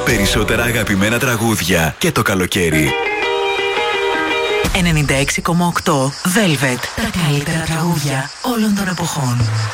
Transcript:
Περισσότερα αγαπημένα τραγούδια και το καλοκαίρι. 96,8 Velvet. Τα καλύτερα τραγούδια όλων των εποχών.